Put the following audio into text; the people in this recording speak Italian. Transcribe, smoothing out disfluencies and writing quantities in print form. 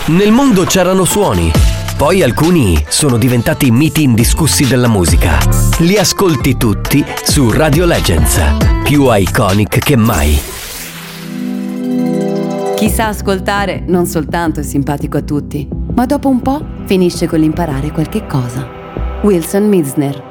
Nel mondo c'erano suoni, poi alcuni sono diventati miti indiscussi della musica. Li ascolti tutti su Radio Legends, più iconic che mai. Chi sa ascoltare non soltanto è simpatico a tutti, ma dopo un po' finisce con l'imparare qualche cosa. Wilson Mizner.